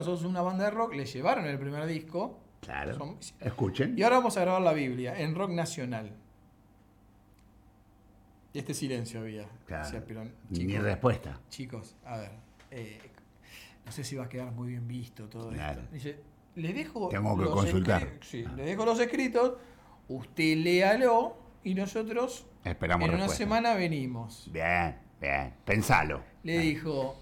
sos una banda de rock, le llevaron el primer disco. Claro. Escuchen. Y ahora vamos a grabar la Biblia en rock nacional. Y este silencio había. Claro. Decía Perón. Ni respuesta. Chicos, a ver, no sé si va a quedar muy bien visto todo esto. Dice, le dejo Tengo que consultar. Le dejo los escritos, usted léalo y nosotros esperamos en respuesta. una semana venimos. Bien. Pensalo. Le dijo,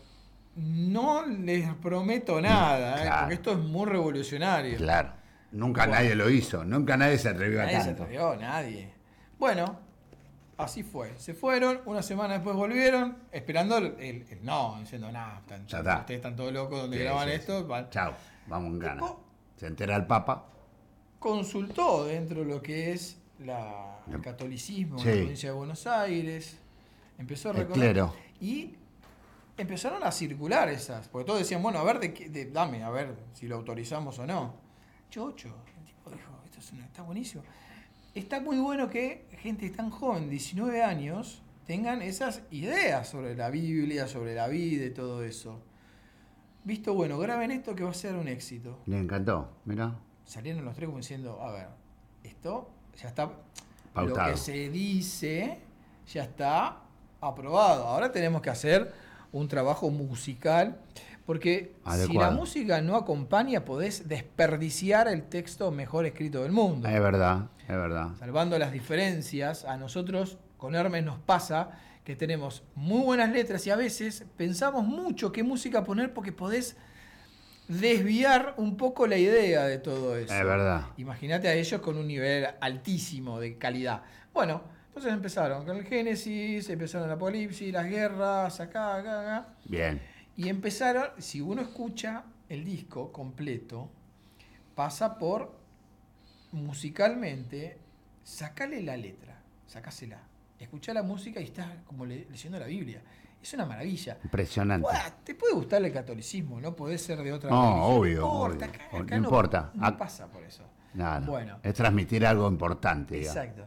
no les prometo nada, Claro. porque esto es muy revolucionario. Claro. Nunca nadie lo hizo. Nunca nadie se atrevió a tanto. Nadie se atrevió, nadie. Bueno, así fue. Se fueron, una semana después volvieron, esperando el no, diciendo, nada, ustedes están todos locos donde graban esto. Chao, vamos en gana. Se entera el Papa. Consultó dentro de lo que es el catolicismo en la provincia de Buenos Aires. Empezó a reconocer. Y empezaron a circular esas. Porque todos decían, bueno, a ver, dame, a ver si lo autorizamos o no. Chocho. El tipo dijo, esto está buenísimo. Está muy bueno que gente tan joven, 19 años, tengan esas ideas sobre la Biblia, sobre la vida y todo eso. Visto bueno, graben esto que va a ser un éxito. Le encantó, mirá. Salieron los tres como diciendo, a ver, esto ya está pautado. Lo que se dice ya está aprobado. Ahora tenemos que hacer un trabajo musical, porque si la música no acompaña, podés desperdiciar el texto mejor escrito del mundo. Es verdad. Salvando las diferencias, a nosotros con Hermes nos pasa que tenemos muy buenas letras y a veces pensamos mucho qué música poner porque podés desviar un poco la idea de todo eso. Es verdad. Imagínate a ellos con un nivel altísimo de calidad. Bueno, entonces empezaron con el Génesis, empezaron el Apocalipsis, las guerras, acá. Bien. Y empezaron, si uno escucha el disco completo, pasa por musicalmente, sacale la letra, sacásela. Escuchá la música y estás como leyendo la Biblia. Es una maravilla. Impresionante. Te puede gustar el catolicismo, no podés ser de otra religión. Obvio. No importa. No pasa por eso. Nada. Bueno, es transmitir algo importante. Exacto.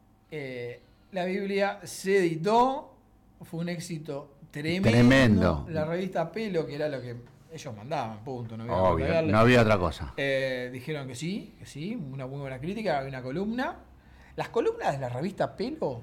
La Biblia se editó, fue un éxito tremendo. La revista Pelo, que era lo que ellos mandaban, punto. No había otra cosa. Dijeron que sí, una muy buena crítica, había una columna. Las columnas de la revista Pelo,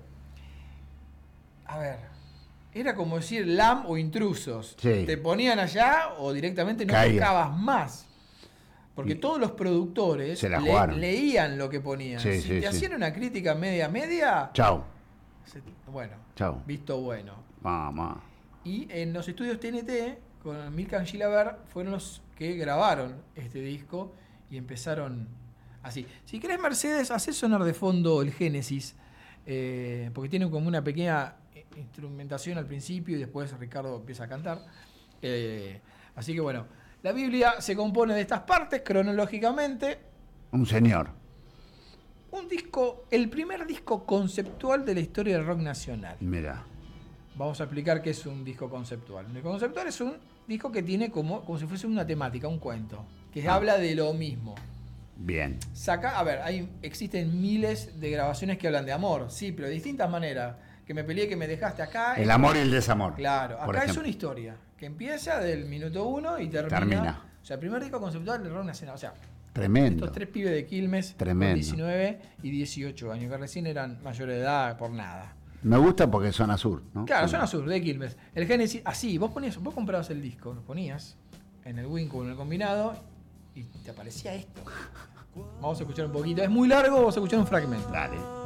a ver, era como decir LAM o Intrusos. Sí. Te ponían allá o directamente no tocabas más. Porque todos los productores leían lo que ponían. Si te hacían una crítica media... Chau. Bueno, chau. Visto bueno. Mamá. Y en los estudios TNT, con Milkan Gilaber, fueron los que grabaron este disco y empezaron así. Si querés, Mercedes, hacé sonar de fondo el Génesis, porque tiene como una pequeña instrumentación al principio y después Ricardo empieza a cantar. Así que bueno, la Biblia se compone de estas partes cronológicamente. Un señor. Un disco, el primer disco conceptual de la historia del rock nacional. Mira. Vamos a explicar qué es un disco conceptual. Un disco conceptual es un disco que tiene como si fuese una temática, un cuento, que habla de lo mismo. Bien. Existen miles de grabaciones que hablan de amor, sí, pero de distintas maneras. Que me peleé, que me dejaste acá. El amor y el desamor. Claro, acá es una historia que empieza del minuto 1 y termina. O sea, el primer disco conceptual del rock nacional. O sea, tremendo. Estos tres pibes de Quilmes, con 19 y 18 años, que recién eran mayores de edad por nada. Me gusta porque es zona sur, ¿no? Claro, zona sur, de Quilmes. El Génesis, así, vos comprabas el disco, lo ponías en el Winco, en el combinado, y te aparecía esto. Vamos a escuchar un poquito. Es muy largo, vamos a escuchar un fragmento. Dale.